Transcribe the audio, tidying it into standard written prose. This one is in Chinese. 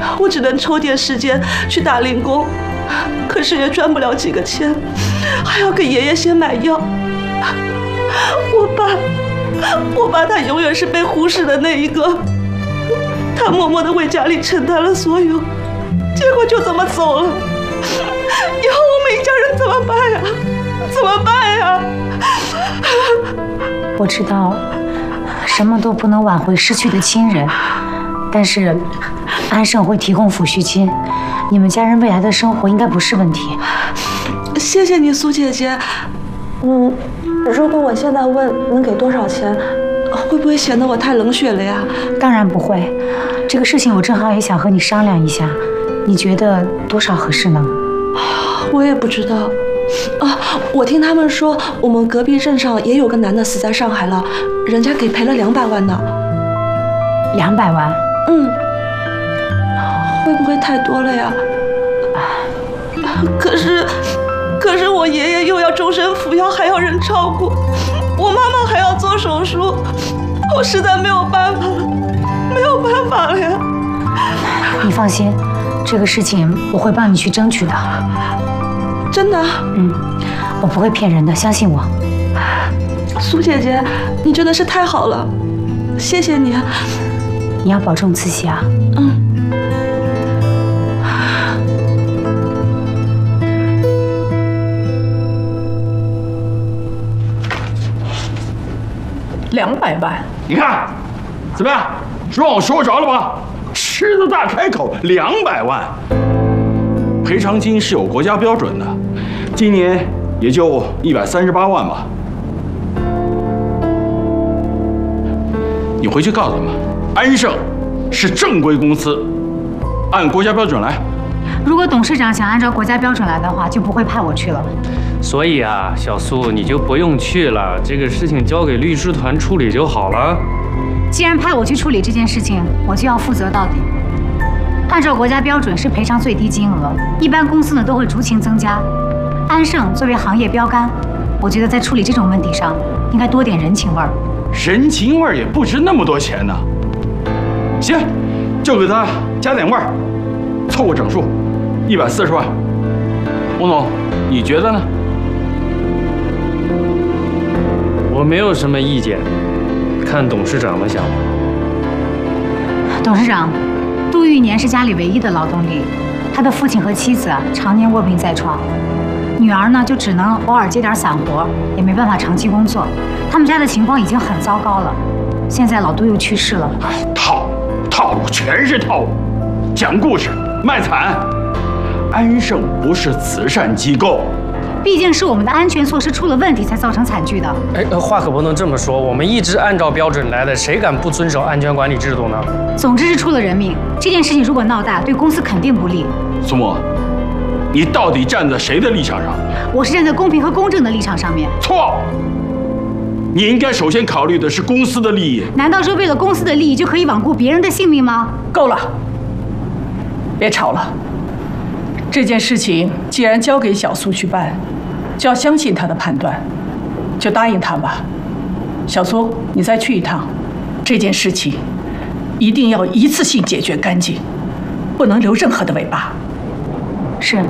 我只能抽点时间去打零工，可是也赚不了几个钱，还要给爷爷先买药。我爸他永远是被忽视的那一个，他默默地为家里承担了所有，结果就这么走了。以后我们一家人怎么办呀？怎么办呀？ 我知道，什么都不能挽回失去的亲人，但是安盛会提供抚恤金，你们家人未来的生活应该不是问题。 谢谢你，苏姐姐。如果我现在问能给多少钱，会不会显得我太冷血了呀？ 当然不会，这个事情我正好也想和你商量一下，你觉得多少合适呢？ 我也不知道。我听他们说，我们隔壁镇上也有个男的死在上海了，人家给赔了200万呢。 200万？ 会不会太多了呀？可是我爷爷又要终身服药，还要人照顾，我妈妈还要做手术，我实在没有办法了呀。 你放心，这个事情我会帮你去争取的。 真的？ 我不会骗人的，相信我。 苏姐姐，你真的是太好了，谢谢你。 你要保重自己啊。 200万， 你看，怎么样？让我说着了吧？狮子大开口，200万。赔偿金是有国家标准的，今年也就138万吧。你回去告诉他们，安盛是正规公司，按国家标准来。 如果董事长想按照国家标准来的话，就不会派我去了。 所以啊，小苏你就不用去了，这个事情交给律师团处理就好了。 既然派我去处理这件事情，我就要负责到底。按照国家标准是赔偿最低金额，一般公司呢都会逐情增加。安盛作为行业标杆，我觉得在处理这种问题上应该多点人情味儿。 人情味儿也不值那么多钱呢。行，就给他加点味儿，凑个整数，140万。洪总，你觉得呢？ 我没有什么意见，看董事长的想法。 董事长，杜玉年是家里唯一的劳动力，他的父亲和妻子常年卧病在床，女儿呢就只能偶尔接点散活，也没办法长期工作。他们家的情况已经很糟糕了，现在老杜又去世了。 套路全是套路，讲故事卖惨。安盛不是慈善机构。 毕竟是我们的安全措施出了问题才造成惨剧的。 话可不能这么说，我们一直按照标准来的，谁敢不遵守安全管理制度呢？ 总之是出了人命，这件事情如果闹大，对公司肯定不利。 苏沫，你到底站在谁的立场上？ 我是站在公平和公正的立场上面。 错，你应该首先考虑的是公司的利益。 难道说为了公司的利益就可以罔顾别人的性命吗？ 够了，别吵了。这件事情既然交给小苏去办，就要相信他的判断，就答应他吧。小苏，你再去一趟，这件事情一定要一次性解决干净，不能留任何的尾巴。 是。